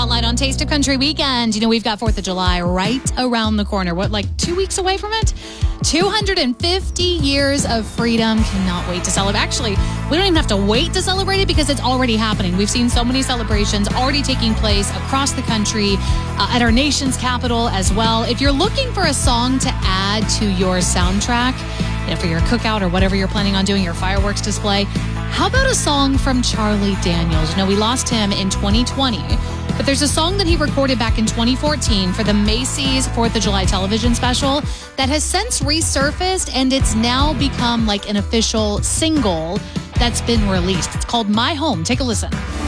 Spotlight on Taste of Country Weekend. You know, we've got 4th of July right around the corner. What, like 2 weeks away from it? 250 years of freedom. Cannot wait to celebrate. Actually, we don't even have to wait to celebrate it because it's already happening. We've seen so many celebrations already taking place across the country, at our nation's capital as well. If you're looking for a song to add to your soundtrack, for your cookout or whatever you're planning on doing, your fireworks display, how about a song from Charlie Daniels? You know, we lost him in 2020, but there's a song that he recorded back in 2014 for the Macy's 4th of July television special that has since resurfaced, and it's now become like an official single that's been released. It's called My Home. Take a listen.